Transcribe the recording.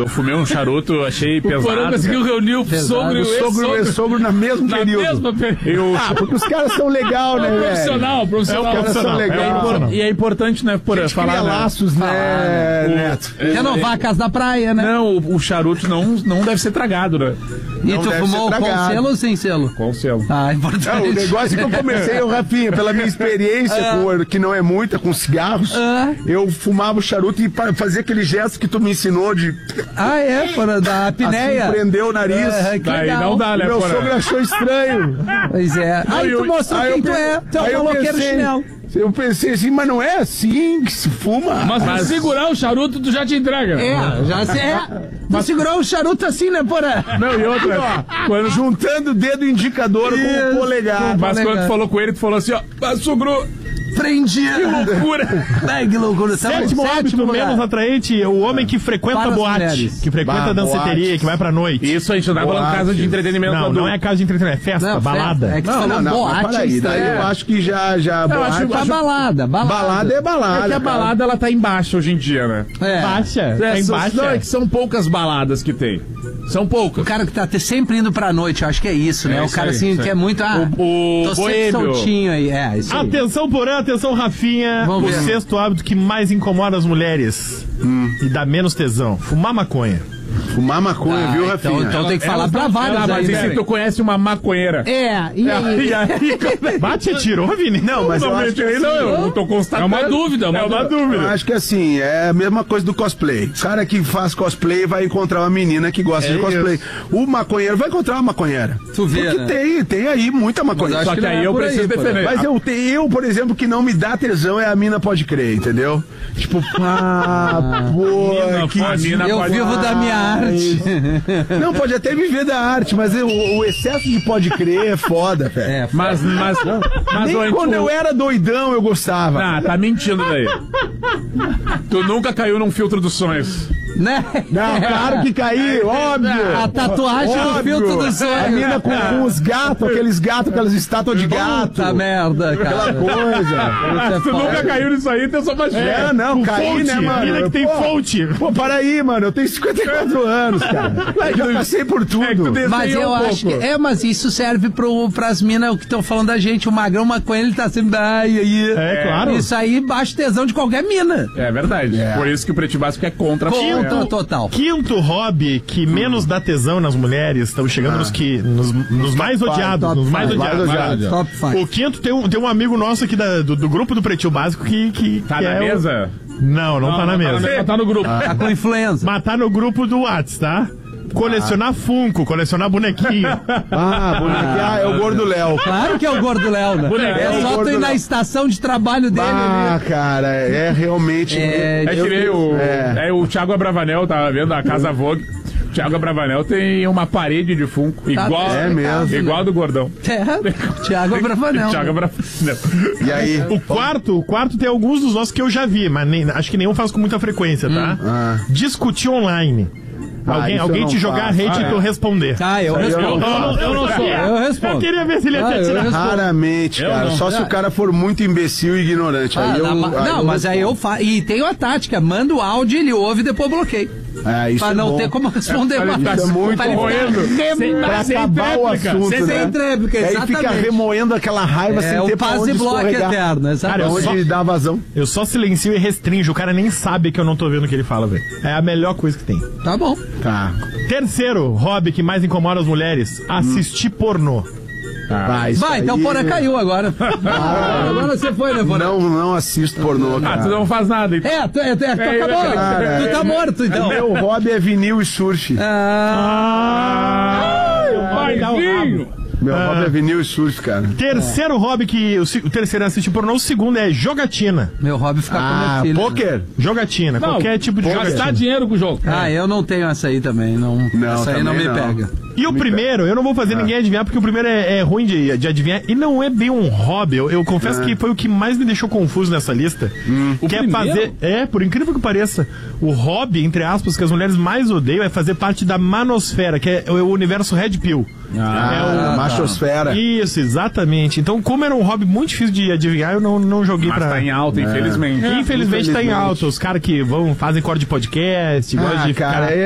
eu fumei um charuto, achei pesado. O Porã conseguiu reunir o sogro e o ex-sogro no mesmo período. Porque os caras são legais, né, velho? Profissional. Os caras são legais. E é importante, né, Porã, falar laços, né, Neto? Renovar a casa da praia, né? Não, o charuto não deve ser tragado, né? E tu fumou com selo ou sem selo? Com selo. Ah, importante. O negócio que eu comecei, Rafinha, pela minha experiência, que não é muita, com cigarros, eu fumava o charuto e fazia aquele gesto que tu me ensinou de... Da apneia. Assim, prendeu o nariz. Daí não dá, né, Meu sogro achou estranho. Pois é. Aí tu mostrou quem tu é. Tu é um maloqueiro chinelo. Eu pensei assim, mas não é assim que se fuma. Mas pra segurar o charuto, tu já te entrega. Mas segurou o charuto assim, né, Porã? Não, e outra, quando juntando o dedo indicador com o polegar. Mas quando tu falou com ele, tu falou assim, sogro... Prendi. Que loucura. Que loucura. Sétimo hábito menos atraente, o homem que frequenta boate, que frequenta danceteria, que vai pra noite. Isso, a gente não tá falando casa de entretenimento. Não é casa de entretenimento, é festa, balada. É que boate. Daí eu acho que já balada. Balada é balada. É que a balada, ela tá embaixo hoje em dia, né? Baixa. É que são poucas baladas que tem. São poucas. O cara que tá sempre indo pra noite, eu acho que é isso, né? O cara assim, que é muito... o tô sempre soltinho aí. Isso aí. Atenção, Porã, atenção, Rafinha. O sexto hábito que mais incomoda as mulheres e dá menos tesão: fumar maconha. Fumar maconha, viu, Rafinha? Então tem que falar pra vários. Mas e se tu conhece uma maconheira? E aí? Bate e tirou, Vini? Não, mas eu acho que eu tô constatando. É uma dúvida. Eu acho que assim, é a mesma coisa do cosplay. O cara que faz cosplay vai encontrar uma menina que gosta de cosplay. O maconheiro vai encontrar uma maconheira. Tu vê, porque tem aí muita maconha. Só que aí eu preciso defender. Mas eu, por exemplo, que não me dá tesão é a mina pode crer, entendeu? Tipo, eu vivo da minha arte. Não, pode até viver da arte, mas o excesso de pode crer é foda, velho. Mas nem quando eu era doidão eu gostava. Ah, tá mentindo daí. Tu nunca caiu num filtro dos sonhos. Né? Não, claro que caí, óbvio. A tatuagem do filtro dos sonhos. A mina com os gatos, aquelas estátuas de gato. Puta merda, cara. Aquela coisa. Tu nunca caiu nisso aí, tu só mais não, caí, né, mano? Mina que tem fonte. Pô, para aí, mano, eu tenho 54 anos, cara. Eu já passei por tudo. Mas eu acho que... mas isso serve pras minas que estão falando da gente. O magrão maconha, ele tá sempre... claro. Isso aí baixa tesão de qualquer mina. É verdade. Por isso que o Pretinho Básico é contra total. Quinto hobby que menos dá tesão nas mulheres, estamos chegando nos mais odiados. Nos mais odiados. Top 5. O quinto tem um amigo nosso aqui do grupo do Pretinho Básico que tá na mesa? Não tá na mesa. Tá no grupo. Tá com influenza. Mas tá no grupo do WhatsApp, tá? Colecionar Funko, colecionar bonequinho. Bonequinho. É o Gordo Léo. Claro que é o Gordo Léo, né? É só tu ir na estação de trabalho dele. Cara, é realmente... que nem o Thiago Abravanel, tava vendo a Casa Vogue. O Thiago Abravanel tem uma parede de Funko. Igual do Gordão. Thiago Abravanel. E aí? O quarto tem alguns dos nossos que eu já vi, mas acho que nenhum faz com muita frequência, tá? Discutir online. Alguém te jogar hate e tu responder. Eu respondo. Eu não sou. Eu respondo. Eu queria ver se ele ia tirar. Raramente, cara. Só se o cara for muito imbecil e ignorante. Mas aí eu faço. E tem a tática: manda o áudio, ele ouve e depois bloqueia. Isso pra não ter como responder mais. Isso é muito remoendo. Pra acabar o assunto, sem tréplica, exatamente. Aí fica remoendo aquela raiva sem ter pra onde escorregar. Eterno, exatamente. Onde dá vazão. Eu só silencio e restringo. O cara nem sabe que eu não tô vendo o que ele fala, velho. É a melhor coisa que tem. Tá bom. Tá. Terceiro hobby que mais incomoda as mulheres: assistir pornô. Então o Porã caiu agora. Agora você foi, né, Porã? Não assisto pornô, cara. Tu não faz nada, então. Tu acabou. Tu tá morto, então. Meu hobby é vinil e surf. Meu hobby é vinil e surf, cara. Terceiro hobby que... O terceiro é assistir pornô. O segundo é jogatina. Meu hobby é ficar com minha filha. Poker? Jogatina. Qualquer tipo de jogatina. Gastar dinheiro com o jogo. Eu não tenho essa aí também. Essa aí não me pega. E o primeiro, eu não vou fazer ninguém adivinhar, porque o primeiro é ruim de adivinhar. E não é bem um hobby. Eu confesso que foi o que mais me deixou confuso nessa lista. Que é fazer... por incrível que pareça, o hobby, entre aspas, que as mulheres mais odeiam é fazer parte da manosfera, que é o universo Red Pill. Machosfera. Isso, exatamente. Então, como era um hobby muito difícil de adivinhar, eu não joguei pra... Mas tá em alta, infelizmente. Infelizmente tá em alta. Os caras que fazem corte de podcast, gostam de ficar...